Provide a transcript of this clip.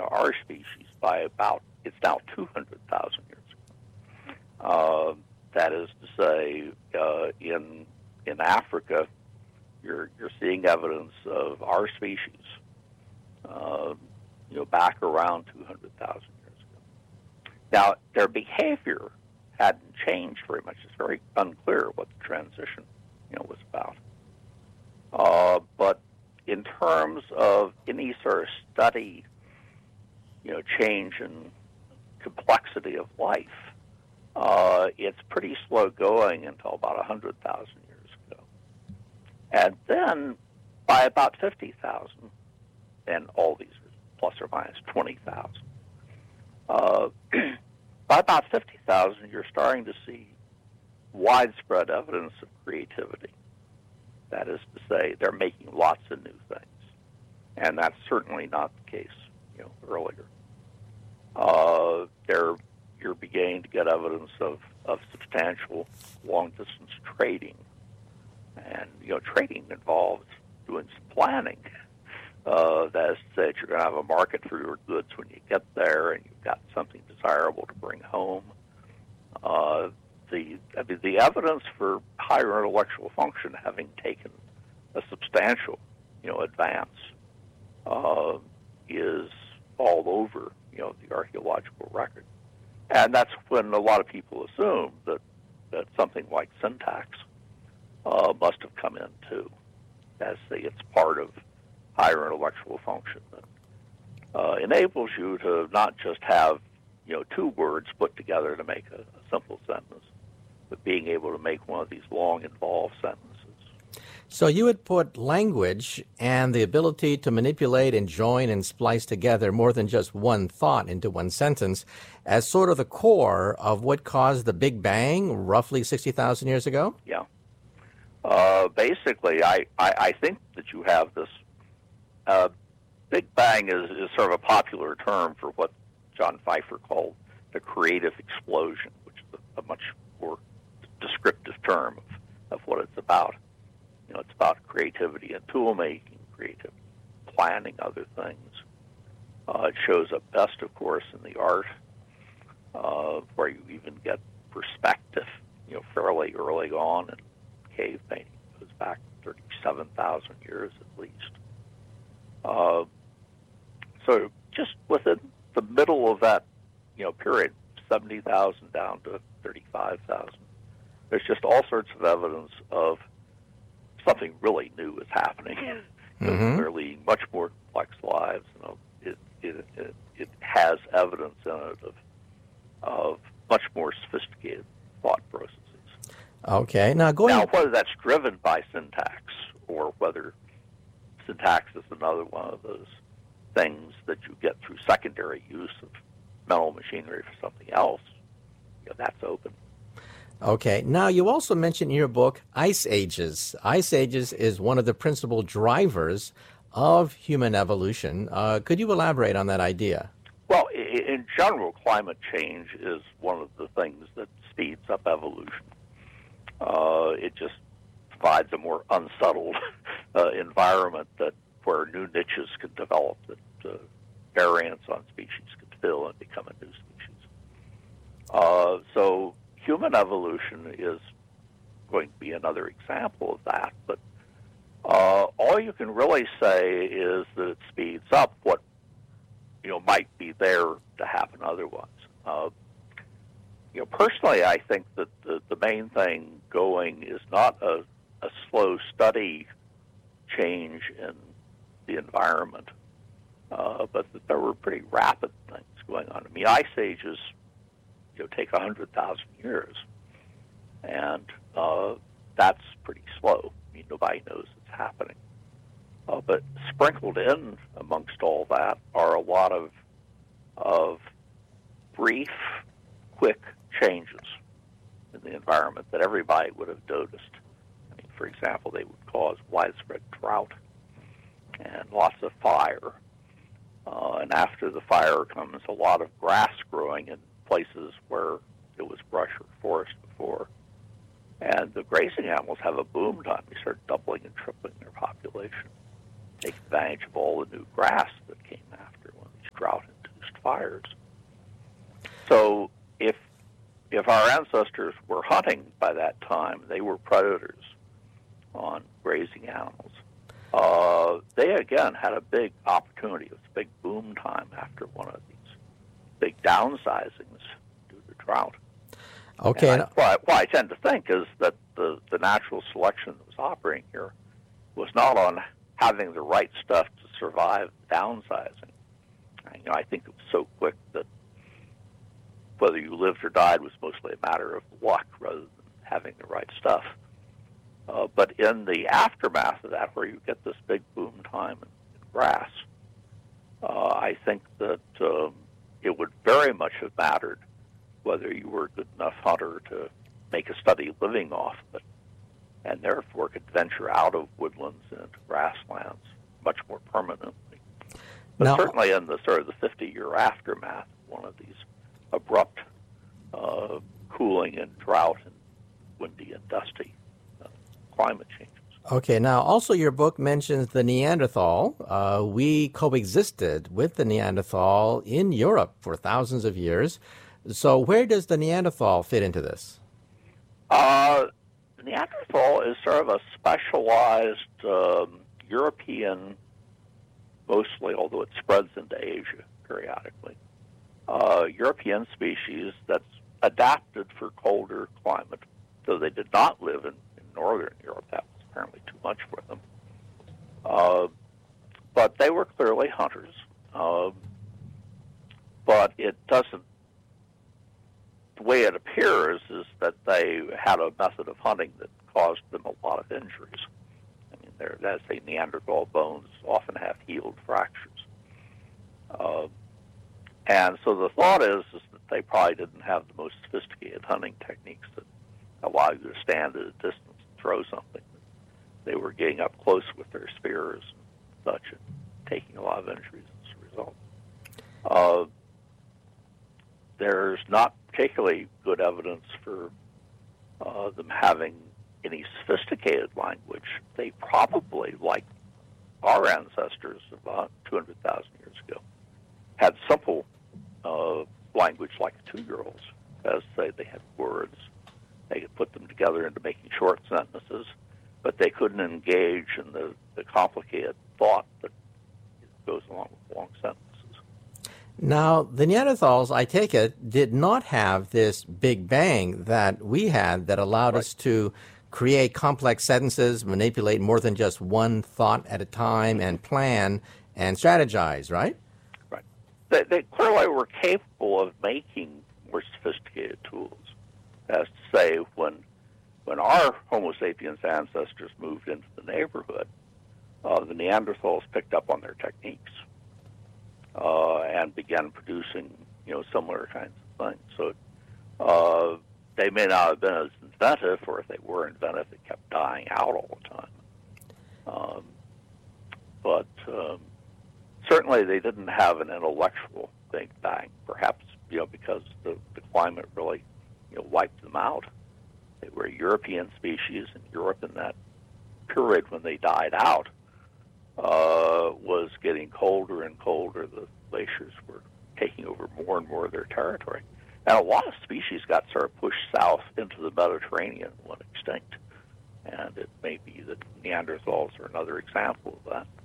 our species by about, it's now 200,000 years ago. That is to say, in Africa, you're seeing evidence of our species, back around 200,000 years ago. Now, their behavior hadn't changed very much. It's very unclear what the transition, was about. But in terms of any sort of study, change in complexity of life, it's pretty slow going until about 100,000 years ago. And then by about 50,000, and all these are plus or minus 20,000, by about 50,000, you're starting to see widespread evidence of creativity. That is to say, they're making lots of new things. And that's certainly not the case, earlier. You're beginning to get evidence of substantial long-distance trading. And, trading involves doing some planning. That is to say that you're going to have a market for your goods when you get there, and you've got something desirable to bring home. The evidence for higher intellectual function having taken a substantial, advance, is all over, the archaeological record. And that's when a lot of people assume that something like syntax must have come in too, as it's part of higher intellectual function that enables you to not just have, two words put together to make a simple sentence, but being able to make one of these long, involved sentences. So you would put language and the ability to manipulate and join and splice together more than just one thought into one sentence as sort of the core of what caused the Big Bang roughly 60,000 years ago? Yeah. Basically, I think that you have this. Big Bang is sort of a popular term for what John Pfeiffer called the creative explosion, which is a much more descriptive term of what it's about. It's about creativity and tool making, creativity, planning other things. It shows up best, of course, in the art, where you even get perspective, fairly early on in cave painting. It goes back 37,000 years at least. So just within the middle of that, period, 70,000 down to 35,000, there's just all sorts of evidence of something really new is happening. Mm-hmm. They're leading much more complex lives. It has evidence in it of much more sophisticated thought processes. Okay. Now, whether that's driven by syntax or whether syntax is another one of those things that you get through secondary use of mental machinery for something else, that's open. Okay. Now, you also mentioned in your book Ice Ages. Ice Ages is one of the principal drivers of human evolution. Could you elaborate on that idea? Well, in general, climate change is one of the things that speeds up evolution. It just provides a more unsettled environment where new niches can develop, that variants on species can fill and become a new species. So human evolution is going to be another example of that, but all you can really say is that it speeds up what might be there to happen otherwise. Personally, I think that the main thing going is not a slow, steady change in the environment, but that there were pretty rapid things going on. I mean, ice ages take 100,000 years, and that's pretty slow. I mean, nobody knows it's happening. But sprinkled in amongst all that are a lot of brief, quick changes in the environment that everybody would have noticed. I mean, for example, they would cause widespread drought and lots of fire. And after the fire comes a lot of grass growing in places where it was brush or forest before. And the grazing animals have a boom time. They start doubling and tripling their population, take advantage of all the new grass that came after one of these drought fires. So if our ancestors were hunting by that time, they were predators on grazing animals. They again had a big opportunity. It was a big boom time after one of these big downsizings due to drought. Okay. What I tend to think is that the natural selection that was operating here was not on having the right stuff to survive downsizing. I think it was so quick that whether you lived or died was mostly a matter of luck rather than having the right stuff. But in the aftermath of that, where you get this big boom time in grass, I think that it would very much have mattered whether you were a good enough hunter to make a steady living off of it, and therefore could venture out of woodlands and into grasslands much more permanently. But now, certainly in the sort of the 50-year aftermath, one of these abrupt cooling and drought and windy and dusty climate changes. Okay, now also your book mentions the Neanderthal. We coexisted with the Neanderthal in Europe for thousands of years. So where does the Neanderthal fit into this? The Neanderthal is sort of a specialized European, mostly, although it spreads into Asia periodically, European species that's adapted for colder climate. So they did not live in northern Europe. That was apparently too much for them. But they were clearly hunters. But it doesn't, the way it appears is that they had a method of hunting that caused them a lot of injuries. I mean, as they Neanderthal bones often have healed fractures. And so the thought is that they probably didn't have the most sophisticated hunting techniques that allow you to stand at a distance and throw something. They were getting up close with their spears and such and taking a lot of injuries as a result. There's not particularly good evidence for them having any sophisticated language. They probably, like our ancestors about 200,000 years ago, had simple language like a 2-year-old's. As they had words. They could put them together into making short sentences, but they couldn't engage in the complicated thought that goes along with long sentences. Now, the Neanderthals, I take it, did not have this big bang that we had that allowed us to create complex sentences, manipulate more than just one thought at a time, and plan and strategize, right? Right. They clearly were capable of making more sophisticated tools. As to say, when our Homo sapiens ancestors moved into the neighborhood, the Neanderthals picked up on their techniques and began producing, similar kinds of things. So they may not have been as inventive, or if they were inventive, they kept dying out all the time. But certainly they didn't have an intellectual big bang, perhaps because the climate really wiped them out. They were a European species, and Europe in that period when they died out was getting colder and colder. The glaciers were taking over more and more of their territory. And a lot of species got sort of pushed south into the Mediterranean and went extinct. And it may be that Neanderthals are another example of that.